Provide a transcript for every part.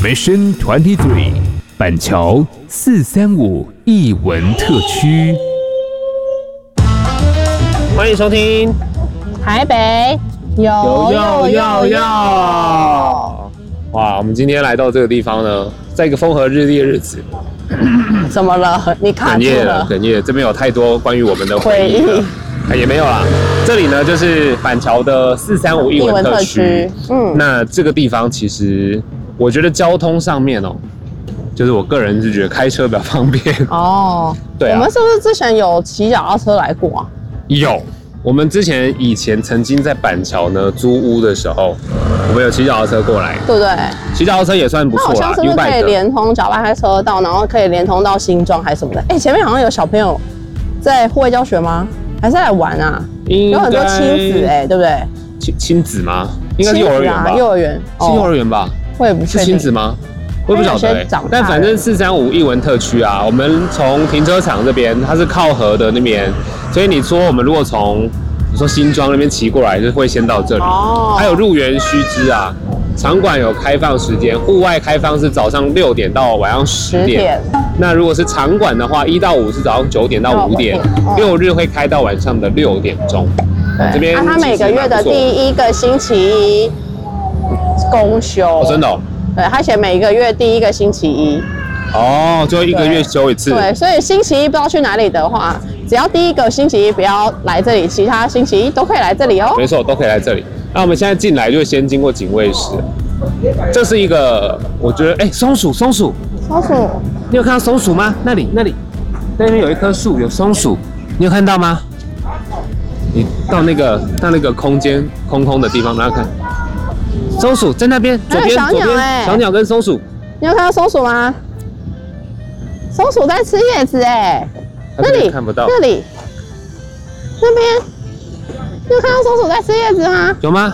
Mission 23，板桥435艺文特区。 欢迎收听台北有。 哇，我们今天来到这个地方呢，在一个风和日丽的日子。 怎么了？你卡住了？ 哽咽，这边有太多关于我们的回忆了。也没有啦，这里呢就是板桥的435艺文特区。那这个地方其实我觉得交通上面哦，就是我个人是觉得开车比较方便。哦，对啊。 我们是不是之前有骑脚踏车来过啊？ 有，我们以前曾经在板桥呢租屋的时候，我们有骑脚踏车过来，对不对？骑脚踏车也算不错啦。 那好像是不是可以连通脚踏车道，然后可以连通到新庄还是什么的？哎，前面好像有小朋友在户外教学吗？还是来玩啊？有很多亲子对不对？ 亲子吗？应该是幼儿园吧？ 幼儿园是幼儿园吧？ 我也不确定。 是亲子吗？我也不晓得。但反正435艺文特区啊，我们从停车场这边，它是靠河的那边，所以你说我们如果从你说新庄那边骑过来，就会先到这里。哦。还有入园须知啊，场馆有开放时间，户外开放是早上6点到晚上10点。那如果是场馆的话，1到5是早上9点到5点，6日会开到晚上的6点钟。这边它每个月的第1个星期一公休。 哦，真的哦。 对，他写每个月第1个星期一。 哦，就1个月休一次。 对，所以星期一不知道去哪里的话，只要第1个星期一不要来这里，其他星期一都可以来这里哦。 没错，都可以来这里。那我们现在进来就先经过警卫室，这是一个我觉得松鼠，你有看到松鼠吗？那边有一棵树，有松鼠，你有看到吗？你到那个空间空的地方，然后看松鼠在那边，左边小鸟跟松鼠。 你有看到松鼠吗？松鼠在吃叶子那里看不到， 那边，你有看到松鼠在吃叶子吗？ 有吗？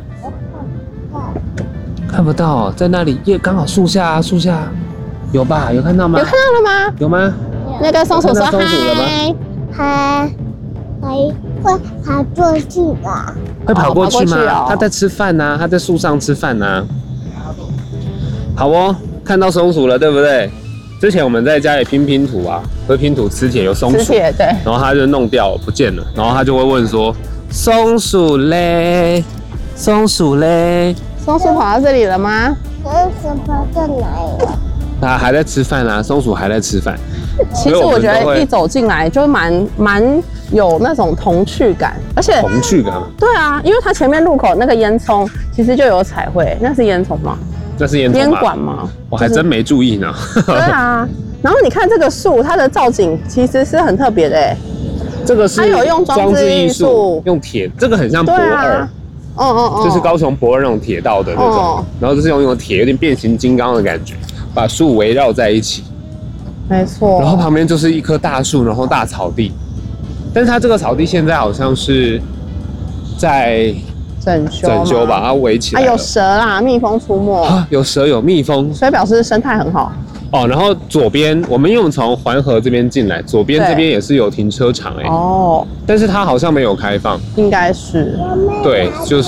看不到，在那里刚好树下，有吧？有看到吗？ 有看到了吗？ 有吗？ 那个松鼠说嗨，会跑过去吧？ 会跑过去吗？它在吃饭呢，它在树上吃饭呢。好哦，看到松鼠了，对不对？之前我们在家里拼图啊，会拼图磁铁有松鼠， 对， 然后它就弄掉不见了，然后它就会问说：“松鼠嘞？松鼠跑到这里了吗？” 松鼠跑到哪里了？ 它还在吃饭啊，松鼠还在吃饭。 其实我觉得一走进来就蛮有那种童趣感，而且童趣感。对啊，因为它前面路口那个烟囱其实就有彩绘，那是烟囱吗？ 那是烟管吗？ 我还真没注意呢。 对啊，然后你看这个树，它的造景其实是很特别的这个是它有用装置艺术， 用铁，这个很像博尔。就是高雄博尔那种铁道的那种，然后这是用铁，有点变形金刚的感觉，把树围绕在一起。 没错。 然后旁边就是一棵大树，然后大草地，但是它这个草地现在好像是在整修吧，它围起来了。 有蛇啦，蜜蜂出没。 有蛇有蜜蜂， 所以表示生态很好。 然后左边我们用从环河这边进来，左边这边也是有停车场但是它好像没有开放， 应该是。 对，就是。